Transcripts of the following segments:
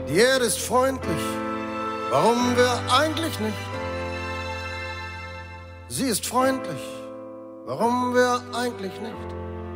Die Erde ist freundlich, warum wir eigentlich nicht? Sie ist freundlich, warum wir eigentlich nicht?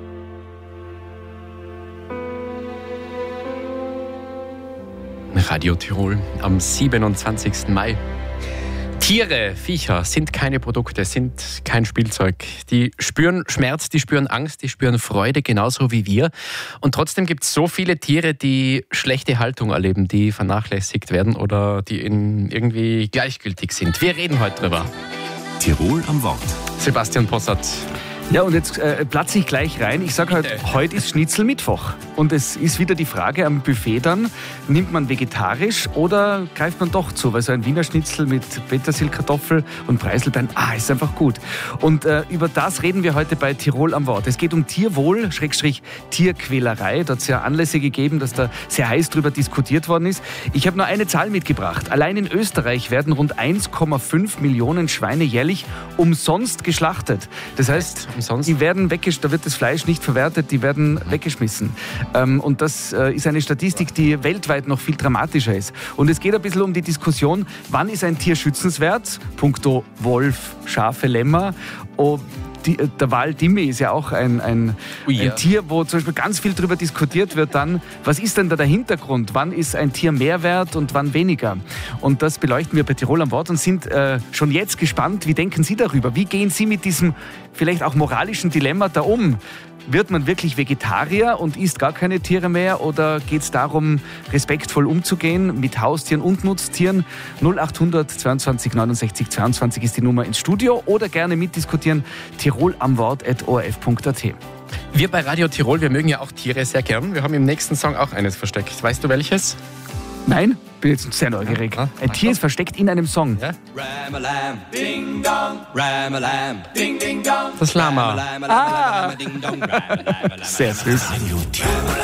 Radio Tirol am 27. Mai. Tiere, Viecher sind keine Produkte, sind kein Spielzeug. Die spüren Schmerz, die spüren Angst, die spüren Freude, genauso wie wir. Und trotzdem gibt es so viele Tiere, die schlechte Haltung erleben, die vernachlässigt werden oder die irgendwie gleichgültig sind. Wir reden heute drüber. Tirol am Wort. Sebastian Possart. Ja, und jetzt platze ich gleich rein. Ich sage halt, heute ist Schnitzelmittwoch. Und es ist wieder die Frage am Buffet dann, nimmt man vegetarisch oder greift man doch zu? Weil so ein Wiener Schnitzel mit Petersil, Kartoffel und Preiselbeeren, ist einfach gut. Und über das reden wir heute bei Tirol am Wort. Es geht um Tierwohl, Tierquälerei. Da hat es ja Anlässe gegeben, dass da sehr heiß drüber diskutiert worden ist. Ich habe nur eine Zahl mitgebracht. Allein in Österreich werden rund 1,5 Millionen Schweine jährlich umsonst geschlachtet. Das heißt, die werden da wird das Fleisch nicht verwertet, die werden weggeschmissen. Und das ist eine Statistik, die weltweit noch viel dramatischer ist. Und es geht ein bisschen um die Diskussion, wann ist ein Tier schützenswert? Punkto Wolf, Schafe, Lämmer. Der Wal-Dimmi ist ja auch ein Tier, wo zum Beispiel ganz viel darüber diskutiert wird dann, was ist denn da der Hintergrund? Wann ist ein Tier mehr wert und wann weniger? Und das beleuchten wir bei Tirol am Wort und sind schon jetzt gespannt, wie denken Sie darüber? Wie gehen Sie mit diesem vielleicht auch moralischen Dilemma da um? Wird man wirklich Vegetarier und isst gar keine Tiere mehr oder geht es darum, respektvoll umzugehen mit Haustieren und Nutztieren? 0800 22 69 22 ist die Nummer ins Studio oder gerne mitdiskutieren tirolamwort@orf.at. Wir bei Radio Tirol, wir mögen ja auch Tiere sehr gern. Wir haben im nächsten Song auch eines versteckt. Weißt du welches? Nein? Bin jetzt sehr neugierig. Ein Tier ist versteckt in einem Song. Ja? Ram-a-lam, ding dong, ram-a-lam, ding ding dong. Das Lama. Sehr süß.